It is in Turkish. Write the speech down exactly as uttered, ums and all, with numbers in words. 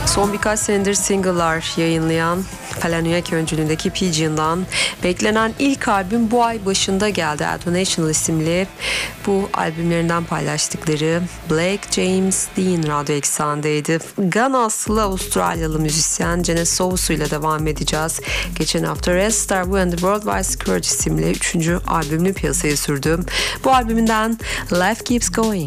Son birkaç senedir single'lar yayınlayan Palahniuk öncülüğündeki Pigeon'dan beklenen ilk albüm bu ay başında geldi. Adonation isimli bu albümlerinden paylaştıkları Blake James Dean radyo eksenindeydi. Gana asıllı Avustralyalı müzisyen Genesis ile devam edeceğiz. Geçen hafta Restar Bu and the Worldwide Scourge isimli üçüncü albümünü piyasaya sürdü. Bu albümünden Life Keeps Going.